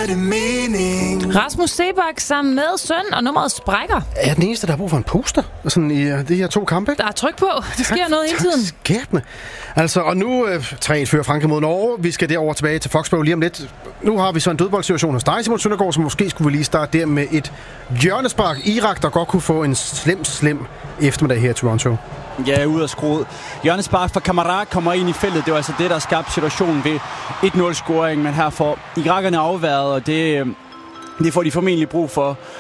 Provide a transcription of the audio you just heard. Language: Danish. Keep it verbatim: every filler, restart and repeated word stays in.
det mening. Rasmus Seebach sammen med søn, og nummeret sprækker. Er jeg den eneste, der har brug for en poster sådan i uh, de her to kampe? Der er tryk på. Det sker tak, noget hele tak, tiden. Skæbne. Altså, og nu uh, tre et fører Frankrig mod Norge. Vi skal derover tilbage til Foxborough lige om lidt. Nu har vi så en dødboldsituation hos dig, Simon Søndergaard, så måske skulle vi lige starte der med et hjørnespark. Irak, der godt kunne få en slem, slem eftermiddag her i Toronto. Ja, ud af skruet. Hjørnespark fra Kamara kommer ind i feltet. Det var altså det, der skabte situationen ved et nul-scoring. Men her får irakerne afværet, og det, det får de formentlig brug for.